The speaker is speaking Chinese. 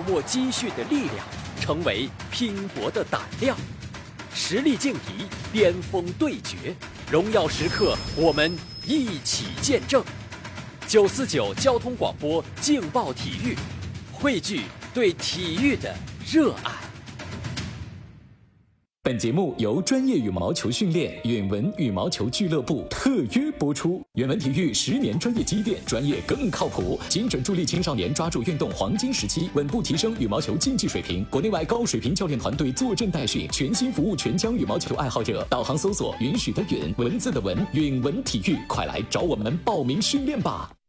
握积蓄的力量，成为拼搏的胆量。实力劲敌，巅峰对决，荣耀时刻，我们一起见证。949交通广播劲爆体育，汇聚对体育的热爱。 本节目由专业羽毛球训练远文羽毛球俱乐部特约播出。远文体育10年专业积淀，专业更靠谱，精准助力青少年抓住运动黄金时期，稳步提升羽毛球竞技水平。国内外高水平教练团队坐镇代训，全心服务全疆羽毛球爱好者。导航搜索允许的允，文字的文，远文体育，快来找我们报名训练吧。